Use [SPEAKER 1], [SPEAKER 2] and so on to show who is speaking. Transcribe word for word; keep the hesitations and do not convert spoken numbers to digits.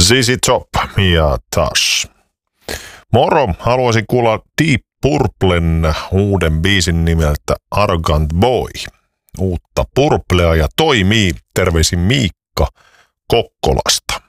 [SPEAKER 1] Z Z Top ja taas. Moro, haluaisin kuulla Deep Purplen uuden biisin nimeltä Arrogant Boy. Uutta Purplea ja toimii. Terveisin Miikka Kokkolasta.